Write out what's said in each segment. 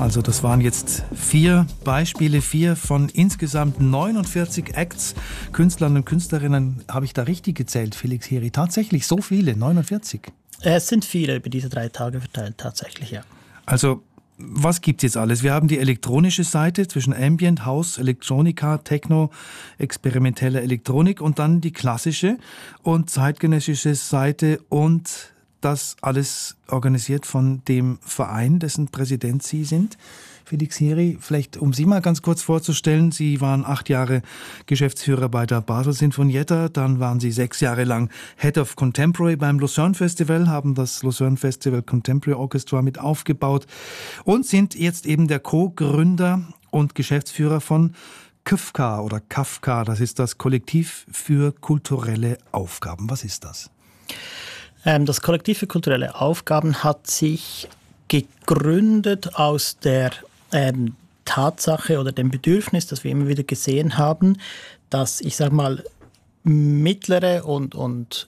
Also das waren jetzt 4 Beispiele, 4 von insgesamt 49 Acts, Künstlern und Künstlerinnen. Habe ich da richtig gezählt, Felix Heri? Tatsächlich so viele, 49? Es sind viele über diese 3 Tage verteilt, tatsächlich, ja. Also was gibt es jetzt alles? Wir haben die elektronische Seite zwischen Ambient, House, Elektronika, Techno, experimentelle Elektronik und dann die klassische und zeitgenössische Seite und das alles organisiert von dem Verein, dessen Präsident Sie sind. Felix Heri, vielleicht um Sie mal ganz kurz vorzustellen. Sie waren 8 Jahre Geschäftsführer bei der Basel Sinfonietta, dann waren Sie 6 Jahre lang Head of Contemporary beim Lucerne Festival, haben das Lucerne Festival Contemporary Orchestra mit aufgebaut und sind jetzt eben der Co-Gründer und Geschäftsführer von KFK oder KAFKA. Das ist das Kollektiv für kulturelle Aufgaben. Was ist das? Das Kollektiv für kulturelle Aufgaben hat sich gegründet aus der Tatsache oder dem Bedürfnis, das wir immer wieder gesehen haben, dass, ich sage mal, mittlere und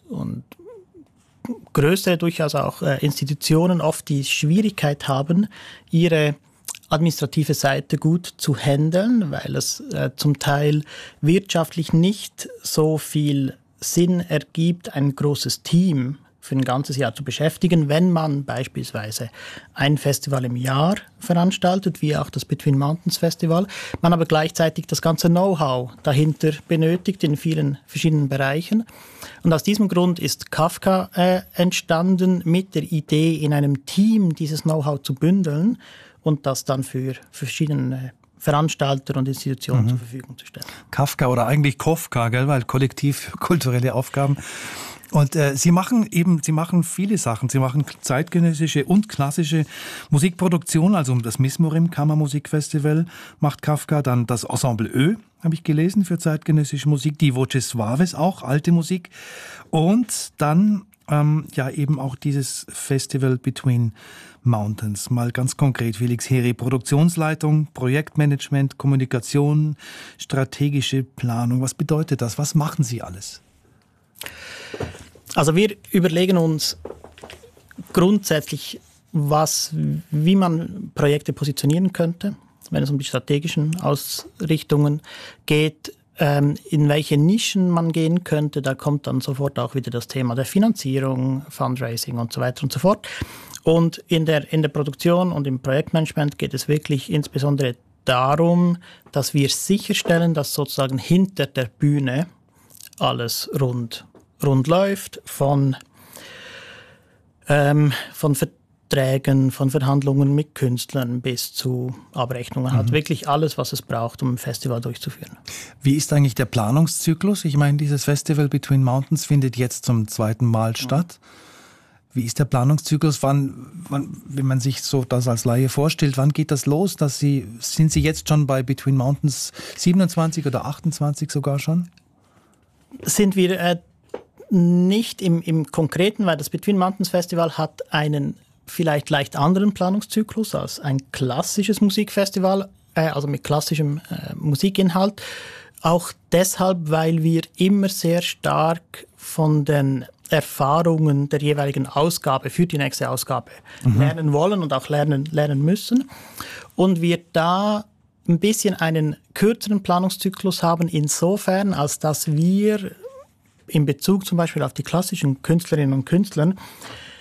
größere durchaus auch Institutionen oft die Schwierigkeit haben, ihre administrative Seite gut zu handeln, weil es zum Teil wirtschaftlich nicht so viel Sinn ergibt, ein großes Team für ein ganzes Jahr zu beschäftigen, wenn man beispielsweise ein Festival im Jahr veranstaltet, wie auch das Between Mountains Festival, man aber gleichzeitig das ganze Know-how dahinter benötigt in vielen verschiedenen Bereichen. Und aus diesem Grund ist KAFKA entstanden mit der Idee, in einem Team dieses Know-how zu bündeln und das dann für verschiedene Veranstalter und Institutionen zur Verfügung zu stellen. KAFKA oder eigentlich KOFKA, gell, weil Kollektiv kulturelle Aufgaben. Und Sie machen viele Sachen. Sie machen zeitgenössische und klassische Musikproduktion, also das Mismorim Kammermusikfestival macht KAFKA, dann das Ensemble Ö, habe ich gelesen, für zeitgenössische Musik, die Voces Suaves auch, alte Musik. Und dann eben auch dieses Festival Between Mountains. Mal ganz konkret, Felix Heri, Produktionsleitung, Projektmanagement, Kommunikation, strategische Planung. Was bedeutet das? Was machen Sie alles? Also wir überlegen uns grundsätzlich, wie man Projekte positionieren könnte, wenn es um die strategischen Ausrichtungen geht, in welche Nischen man gehen könnte. Da kommt dann sofort auch wieder das Thema der Finanzierung, Fundraising und so weiter und so fort. Und in der Produktion und im Projektmanagement geht es wirklich insbesondere darum, dass wir sicherstellen, dass sozusagen hinter der Bühne alles rund läuft, von Verträgen, von Verhandlungen mit Künstlern bis zu Abrechnungen. Hat wirklich alles, was es braucht, um ein Festival durchzuführen. Wie ist eigentlich der Planungszyklus? Ich meine, dieses Festival Between Mountains findet jetzt zum 2. Mal statt. Wie ist der Planungszyklus? Wann, wenn man sich so das als Laie vorstellt, wann geht das los? Sind Sie jetzt schon bei Between Mountains 27 oder 28 sogar schon? Sind wir nicht im Konkreten, weil das Between Mountains Festival hat einen vielleicht leicht anderen Planungszyklus als ein klassisches Musikfestival, also mit klassischem Musikinhalt. Auch deshalb, weil wir immer sehr stark von den Erfahrungen der jeweiligen Ausgabe für die nächste Ausgabe lernen wollen und auch lernen müssen. Und wir da ein bisschen einen kürzeren Planungszyklus haben, insofern, als dass wir in Bezug zum Beispiel auf die klassischen Künstlerinnen und Künstler